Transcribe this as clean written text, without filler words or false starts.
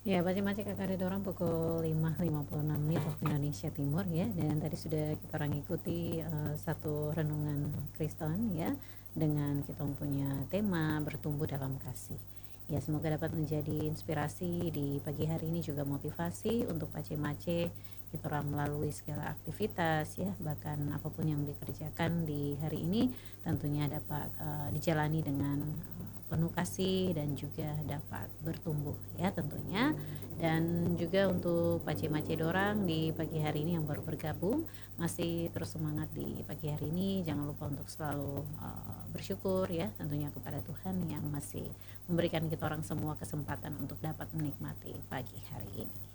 Ya, macam-macam Kak, ada orang pukul 5.56 waktu Indonesia Timur ya. Dan tadi sudah kita orang ikuti satu renungan Kristen ya, dengan kita punya tema bertumbuh dalam kasih. Ya, semoga dapat menjadi inspirasi di pagi hari ini, juga motivasi untuk Pace-Mace kita orang melalui segala aktivitas ya, bahkan apapun yang dikerjakan di hari ini tentunya dapat dijalani dengan penuh kasih dan juga dapat bertumbuh ya tentunya. Dan juga untuk Pace-Mace dorang di pagi hari ini yang baru bergabung, masih terus semangat di pagi hari ini, jangan lupa untuk selalu bersyukur ya tentunya kepada Tuhan yang masih memberikan kita orang semua kesempatan untuk dapat menikmati pagi hari ini.